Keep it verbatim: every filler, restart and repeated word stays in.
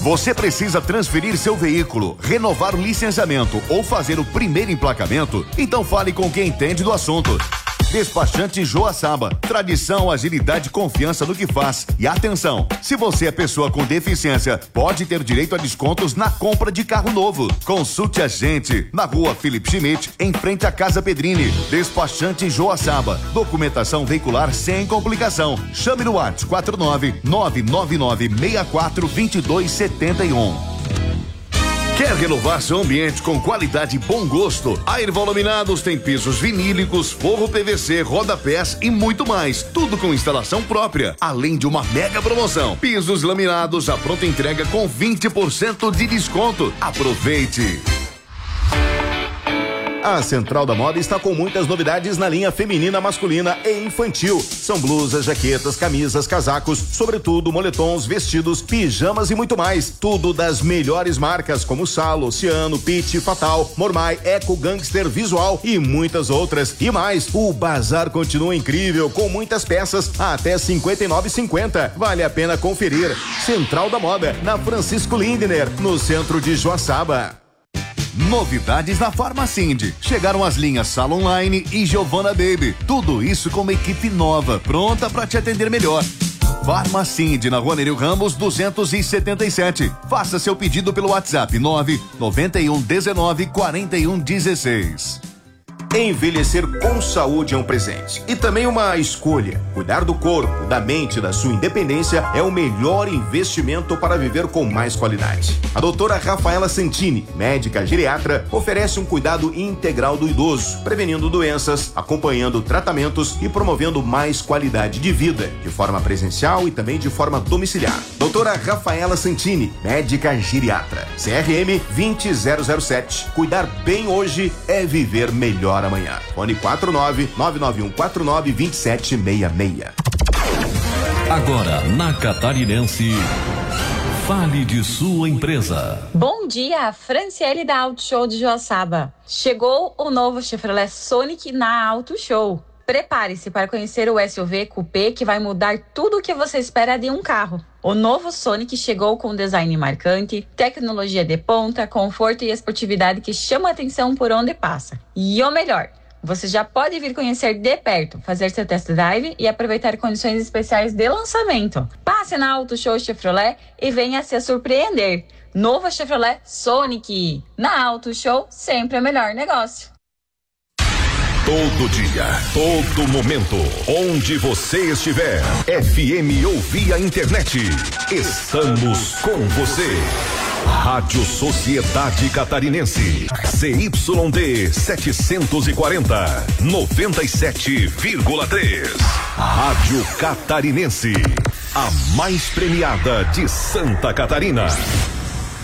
Você precisa transferir seu veículo, renovar o licenciamento ou fazer o primeiro emplacamento? Então fale com quem entende do assunto. Despachante Joaçaba, tradição, agilidade e confiança no que faz. E atenção, se você é pessoa com deficiência, pode ter direito a descontos na compra de carro novo. Consulte a gente na rua Felipe Schmidt, em frente à Casa Pedrini. Despachante Joaçaba, documentação veicular sem complicação. Chame no WhatsApp quatro nove nove nove nove seis quatro dois dois sete um. Quer renovar seu ambiente com qualidade e bom gosto? A Erval Laminados tem pisos vinílicos, forro P V C, rodapés e muito mais. Tudo com instalação própria, além de uma mega promoção. Pisos laminados à pronta entrega com vinte por cento de desconto. Aproveite! A Central da Moda está com muitas novidades na linha feminina, masculina e infantil. São blusas, jaquetas, camisas, casacos, sobretudo moletons, vestidos, pijamas e muito mais. Tudo das melhores marcas como Salo, Oceano, Pitt, Fatal, Mormai, Eco, Gangster, Visual e muitas outras. E mais, o bazar continua incrível com muitas peças a até cinquenta e nove reais e cinquenta centavos. Vale a pena conferir. Central da Moda, na Francisco Lindner, no centro de Joaçaba. Novidades na Farmacinde. Chegaram as linhas Sala Online e Giovanna Baby. Tudo isso com uma equipe nova, pronta para te atender melhor. Farmacinde, na Rua Nereu Ramos duzentos e setenta e sete. Faça seu pedido pelo WhatsApp nove nove um dezenove quarenta e um dezesseis. Envelhecer com saúde é um presente e também uma escolha. Cuidar do corpo, da mente, da sua independência é o melhor investimento para viver com mais qualidade. A doutora Rafaela Santini, médica geriatra, oferece um cuidado integral do idoso, prevenindo doenças, acompanhando tratamentos e promovendo mais qualidade de vida, de forma presencial e também de forma domiciliar. Doutora Rafaela Santini, médica geriatra, C R M vinte zero zero sete. Cuidar bem hoje é viver melhor amanhã. Fone quatro nove nove nove um quatro nove dois sete seis seis. Agora na Catarinense, fale de sua empresa. Bom dia, Franciele da Auto Show de Joaçaba. Chegou o novo Chevrolet Sonic na Auto Show. Prepare-se para conhecer o S U V Coupé que vai mudar tudo o que você espera de um carro. O novo Sonic chegou com design marcante, tecnologia de ponta, conforto e esportividade que chama a atenção por onde passa. E o melhor, você já pode vir conhecer de perto, fazer seu test drive e aproveitar condições especiais de lançamento. Passe na Auto Show Chevrolet e venha se surpreender. Novo Chevrolet Sonic. Na Auto Show, sempre o melhor negócio. Todo dia, todo momento, onde você estiver, F M ou via internet, estamos com você. Rádio Sociedade Catarinense, C Y D setecentos e quarenta, noventa e sete vírgula três. Rádio Catarinense, a mais premiada de Santa Catarina.